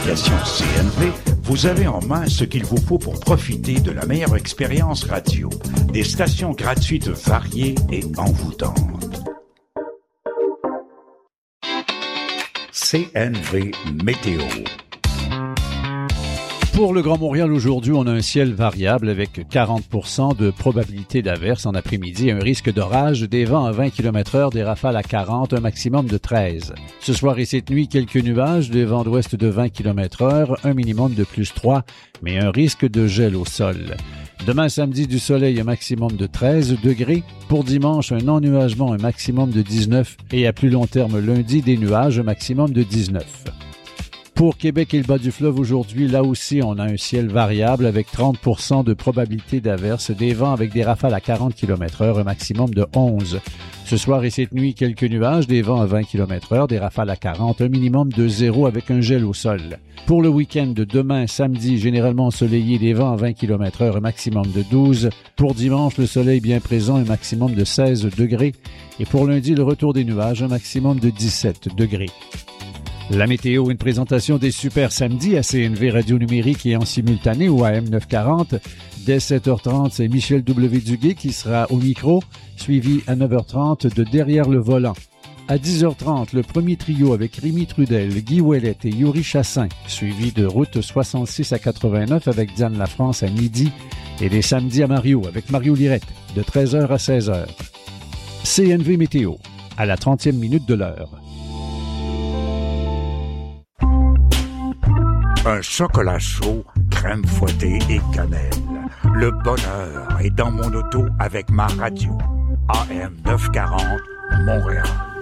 l'application CNV, vous avez en main ce qu'il vous faut pour profiter de la meilleure expérience radio. Des stations gratuites variées et envoûtantes. CNV Météo. Pour le Grand Montréal, aujourd'hui, on a un ciel variable avec 40% de probabilité d'averse en après-midi, un risque d'orage, des vents à 20 km/h, des rafales à 40, un maximum de 13. Ce soir et cette nuit, quelques nuages, des vents d'ouest de 20 km/h, un minimum de plus 3, mais un risque de gel au sol. Demain, samedi, du soleil, un maximum de 13 degrés. Pour dimanche, un ennuagement, un maximum de 19. Et à plus long terme, lundi, des nuages, un maximum de 19. Pour Québec et le bas du fleuve aujourd'hui, là aussi, on a un ciel variable avec 30% de probabilité d'averse, des vents avec des rafales à 40 km/h, un maximum de 11. Ce soir et cette nuit, quelques nuages, des vents à 20 km/h, des rafales à 40, un minimum de 0 avec un gel au sol. Pour le week-end de demain, samedi, généralement ensoleillé, des vents à 20 km/h, un maximum de 12. Pour dimanche, le soleil bien présent, un maximum de 16 degrés. Et pour lundi, le retour des nuages, un maximum de 17 degrés. La météo, une présentation des Super Samedis à CNV Radio Numérique et en simultané ou AM 940. Dès 7h30, c'est Michel W. Duguay qui sera au micro, suivi à 9h30 de Derrière le volant. À 10h30, le premier trio avec Rémi Trudel, Guy Ouellette et Yuri Chassin, suivi de Route 66 à 89 avec Diane Lafrance à midi et les samedis à Mario avec Mario Lirette de 13h à 16h. CNV Météo, à la 30e minute de l'heure. Un chocolat chaud, crème fouettée et cannelle. Le bonheur est dans mon auto avec ma radio. AM 940, Montréal.